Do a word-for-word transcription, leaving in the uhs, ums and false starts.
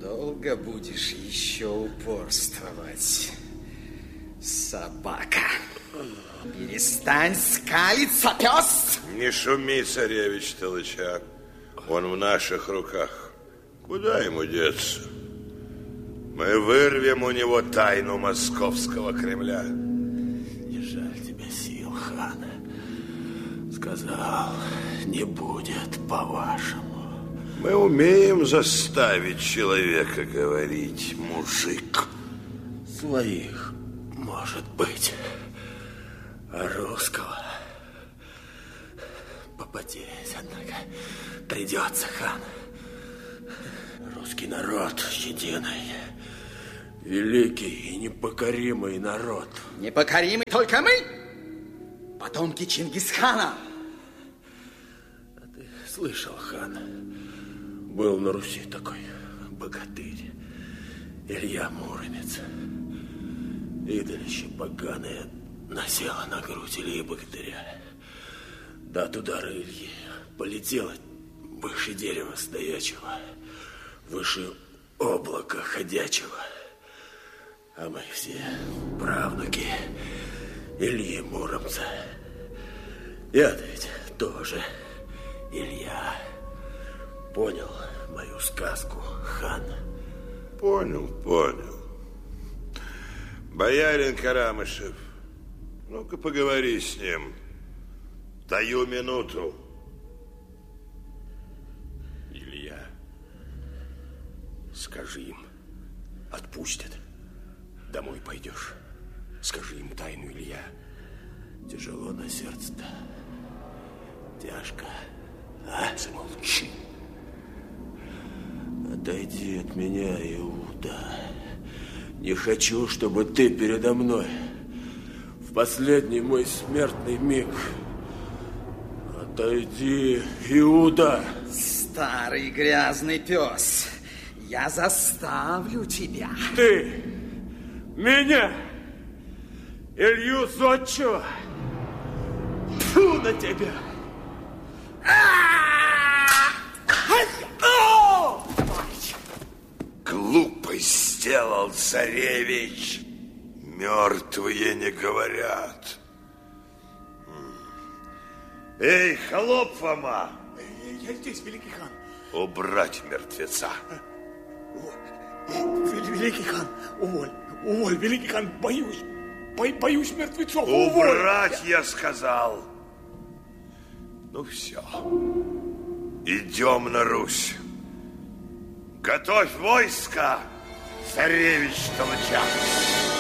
Долго будешь еще упорствовать, собака? Перестань скалиться, пес! Не шуми, царевич Толыча. Он в наших руках. Куда ему деться? Мы вырвем у него тайну московского Кремля. Не жаль тебе сил, хан. Сказал, не будет по-вашему. Мы умеем заставить человека говорить, мужик. Своих, может быть. А русского попотеть, однако, придется, хан. Русский народ единый, великий и непокоримый народ. Непокоримый только мы, потомки Чингисхана. А ты слышал, хан, был на Руси такой богатырь, Илья Муромец. Идолище поганое насело на грудь Ильи богатыря. Да от удара Ильи полетело выше дерева стоячего, выше облака ходячего. А мы все правнуки Ильи Муромца. Я-то ведь тоже Илья. Понял мою сказку, хан? Понял, понял. Боярин Карамышев, ну-ка поговори с ним. Даю минуту. Илья, скажи им, отпустят. Домой пойдешь. Скажи им тайну, Илья. Тяжело на сердце-то. Тяжко. А? Замолчи. Отойди от меня, Иуда. Не хочу, чтобы ты передо мной в последний мой смертный миг. Отойди, Иуда. Старый грязный пес, я заставлю тебя. Ты меня, Илью Зодчего, тьфу на тебя. Глупость сделал царевич. Мертвые не говорят. Эй, холоп Фома! Я здесь, великий хан. Убрать мертвеца. Великий хан, уволь, уволь, великий хан, боюсь, бо, боюсь мертвецов, уволь. Убрать, я сказал. Ну все, идем на Русь. Готовь войско, царевич Толыча.